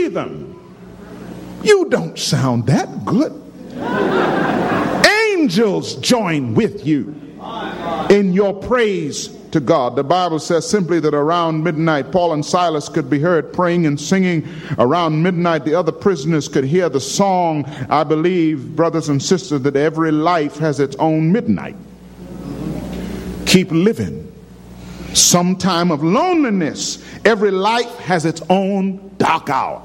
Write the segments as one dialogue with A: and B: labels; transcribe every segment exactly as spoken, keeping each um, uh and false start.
A: heathen, you don't sound that good. Angels join with you in your praise to God. The Bible says simply that around midnight, Paul and Silas could be heard praying and singing. Around midnight, the other prisoners could hear the song. I believe, brothers and sisters, that every life has its own midnight. Keep living. Some time of loneliness. Every life has its own dark hour.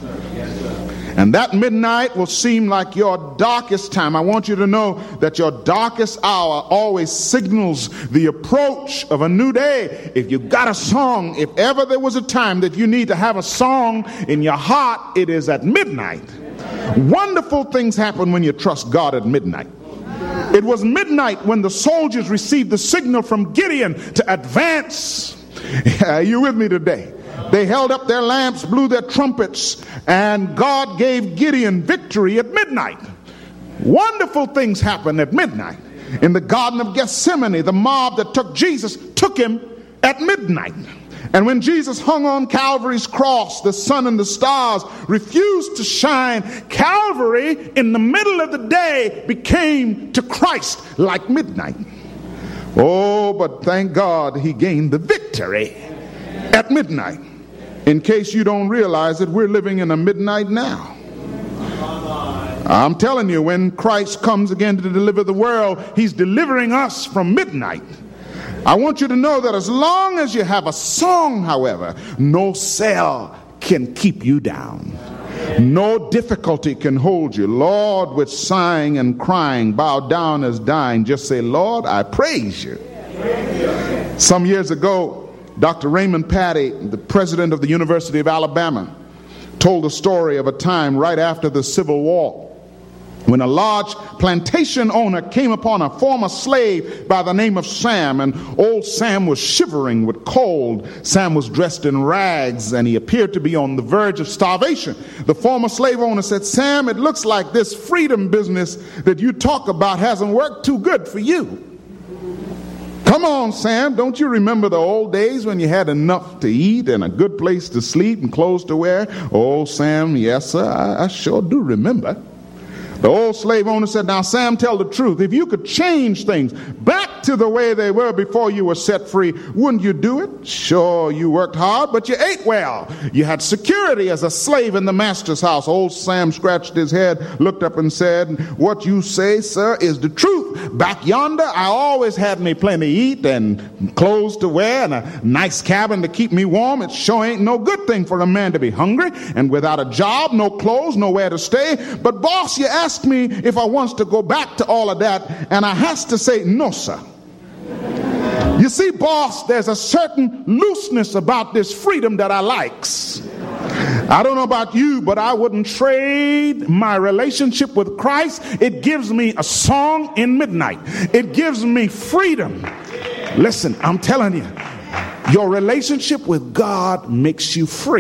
A: And that midnight will seem like your darkest time. I want you to know that your darkest hour always signals the approach of a new day. If you got a song, if ever there was a time that you need to have a song in your heart, it is at midnight. Wonderful things happen when you trust God at midnight. It was midnight when the soldiers received the signal from Gideon to advance. Are you with me today? They held up their lamps, blew their trumpets, and God gave Gideon victory at midnight. Wonderful things happened at midnight. In the Garden of Gethsemane, the mob that took Jesus took him at midnight. And when Jesus hung on Calvary's cross, the sun and the stars refused to shine. Calvary, in the middle of the day, became to Christ like midnight. Oh, but thank God he gained the victory at midnight. In case you don't realize it, we're living in a midnight now. I'm telling you, when Christ comes again to deliver the world, he's delivering us from midnight. I want you to know that as long as you have a song, however, no cell can keep you down. No difficulty can hold you. Lord, with sighing and crying, bow down as dying, just say, Lord, I praise you. Some years ago, Doctor Raymond Patty, the president of the University of Alabama, told the story of a time right after the Civil War when a large plantation owner came upon a former slave by the name of Sam, and old Sam was shivering with cold. Sam was dressed in rags, and he appeared to be on the verge of starvation. The former slave owner said, Sam, it looks like this freedom business that you talk about hasn't worked too good for you. Come on, Sam, don't you remember the old days when you had enough to eat and a good place to sleep and clothes to wear? Oh, Sam, yes, sir, I, I sure do remember. The old slave owner said, now, Sam, tell the truth. If you could change things back to the way they were before you were set free, wouldn't you do it? Sure, you worked hard, but you ate well. You had security as a slave in the master's house. Old Sam scratched his head, looked up and said, what you say, sir, is the truth. Back yonder, I always had me plenty to eat and clothes to wear and a nice cabin to keep me warm. It sure ain't no good thing for a man to be hungry and without a job, no clothes, nowhere to stay. But boss, you asked Asked me if I wants to go back to all of that, and I has to say no, sir. You see, boss, there's a certain looseness about this freedom that I likes. I don't know about you, but I wouldn't trade my relationship with Christ. It gives me a song in midnight. It gives me freedom. Listen, I'm telling you, your relationship with God makes you free.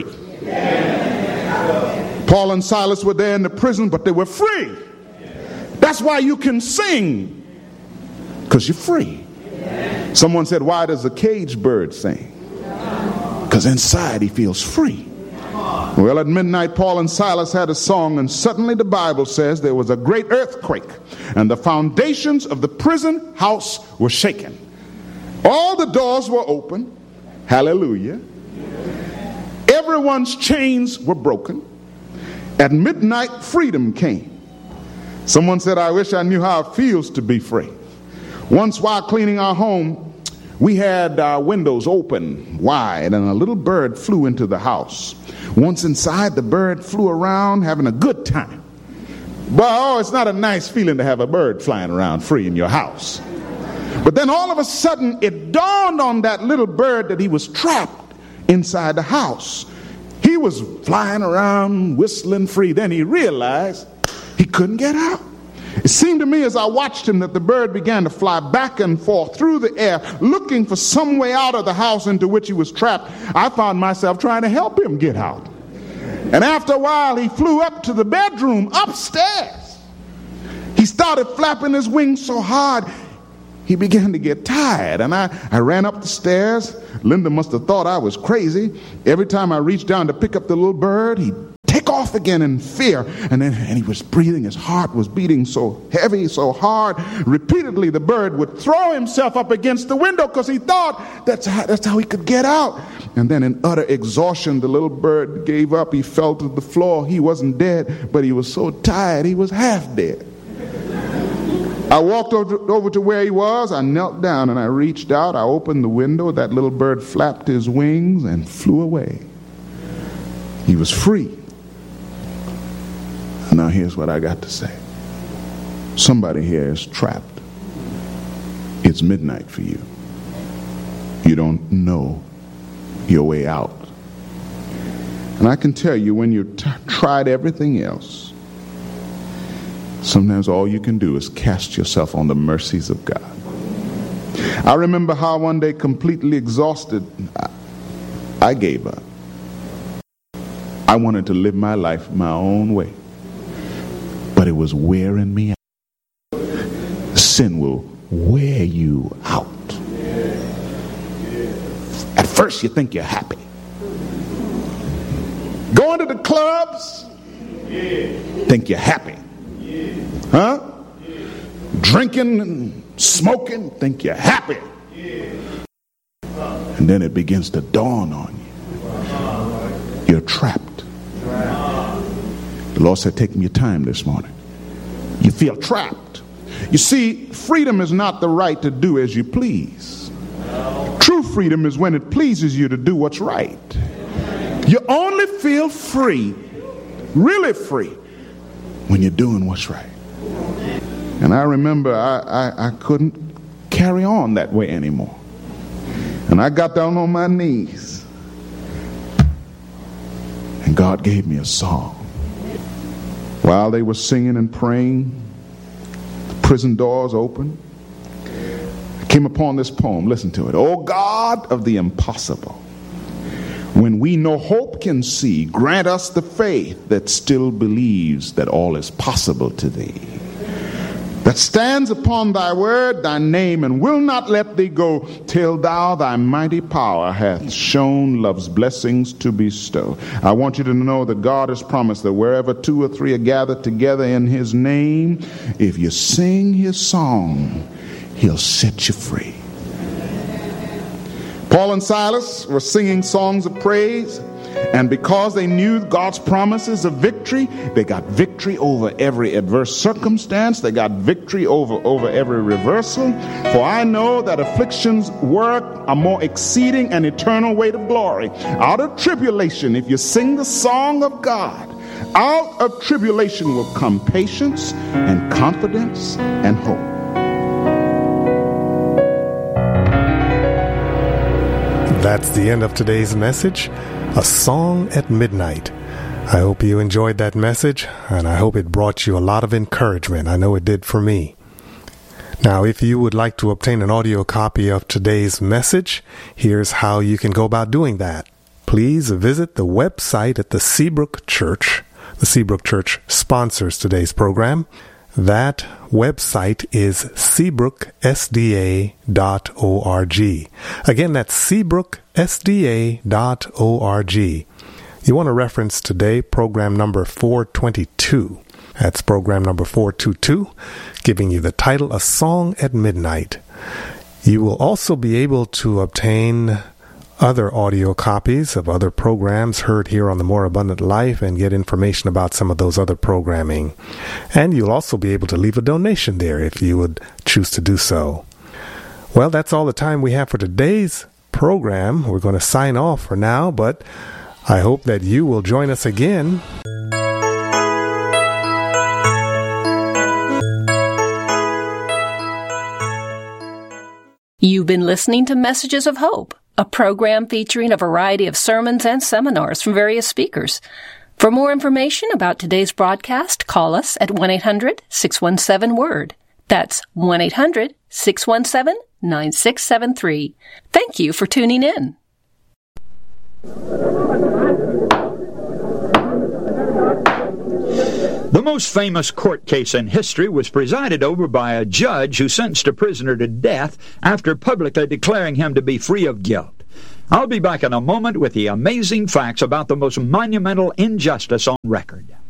A: Paul and Silas were there in the prison, but they were free. That's why you can sing, because you're free. Someone said, why does a caged bird sing? Because inside he feels free. Well, at midnight, Paul and Silas had a song, and suddenly the Bible says there was a great earthquake, and the foundations of the prison house were shaken. All the doors were open. Hallelujah. Everyone's chains were broken. At midnight, freedom came. Someone said, I wish I knew how it feels to be free. Once while cleaning our home, we had our windows open wide, and a little bird flew into the house. Once inside, the bird flew around having a good time. But oh, it's not a nice feeling to have a bird flying around free in your house. But then all of a sudden, it dawned on that little bird that he was trapped inside the house. He was flying around, whistling free. Then he realized he couldn't get out. It seemed to me as I watched him that the bird began to fly back and forth through the air, looking for some way out of the house into which he was trapped. I found myself trying to help him get out. And after a while, he flew up to the bedroom upstairs. He started flapping his wings so hard, he began to get tired, and I, I ran up the stairs. Linda must have thought I was crazy. Every time I reached down to pick up the little bird, he'd take off again in fear. And then and he was breathing. His heart was beating so heavy, so hard. Repeatedly, the bird would throw himself up against the window because he thought that's how, that's how he could get out. And then in utter exhaustion, the little bird gave up. He fell to the floor. He wasn't dead, but he was so tired, he was half dead. I walked over, over to where he was. I knelt down and I reached out. I opened the window. That little bird flapped his wings and flew away. He was free. Now here's what I got to say. Somebody here is trapped. It's midnight for you. You don't know your way out. And I can tell you, when you've t- tried everything else, sometimes all you can do is cast yourself on the mercies of God. I remember how one day, completely exhausted, I, I gave up. I wanted to live my life my own way, but it was wearing me out. Sin will wear you out. At first you think you're happy. Going to the clubs, think you're happy. Huh? Drinking and smoking, think you're happy. And then it begins to dawn on you. You're trapped. The Lord said, take your time this morning. You feel trapped. You see, freedom is not the right to do as you please. True freedom is when it pleases you to do what's right. You only feel free, really free, when you're doing what's right. And I remember I, I, I couldn't carry on that way anymore. And I got down on my knees. And God gave me a song. While they were singing and praying, the prison doors opened. I came upon this poem. Listen to it. O God of the impossible, when we no hope can see, grant us the faith that still believes that all is possible to thee, that stands upon thy word, thy name, and will not let thee go till thou thy mighty power hath shown love's blessings to bestow. I want you to know that God has promised that wherever two or three are gathered together in his name, if you sing his song, he'll set you free. Paul and Silas were singing songs of praise, and because they knew God's promises of victory, they got victory over every adverse circumstance. They got victory over, over every reversal. For I know that afflictions work a more exceeding and eternal weight of glory. Out of tribulation, if you sing the song of God, out of tribulation will come patience and confidence and hope.
B: That's the end of today's message, A Song at Midnight. I hope you enjoyed that message, and I hope it brought you a lot of encouragement. I know it did for me. Now, if you would like to obtain an audio copy of today's message, here's how you can go about doing that. Please visit the website at the Seabrook Church. The Seabrook Church sponsors today's program. That website is seabrook s d a dot org. Again, that's seabrook s d a dot org. You want to reference today program number four twenty-two. That's program number four twenty-two, giving you the title, A Song at Midnight. You will also be able to obtain other audio copies of other programs heard here on The More Abundant Life and get information about some of those other programming. And you'll also be able to leave a donation there if you would choose to do so. Well, that's all the time we have for today's program. We're going to sign off for now, but I hope that you will join us again.
C: You've been listening to Messages of Hope, a program featuring a variety of sermons and seminars from various speakers. For more information about today's broadcast, call us at one eight hundred six one seven word. That's one eight hundred six one seven nine six seven three. Thank you for tuning in.
D: The most famous court case in history was presided over by a judge who sentenced a prisoner to death after publicly declaring him to be free of guilt. I'll be back in a moment with the amazing facts about the most monumental injustice on record.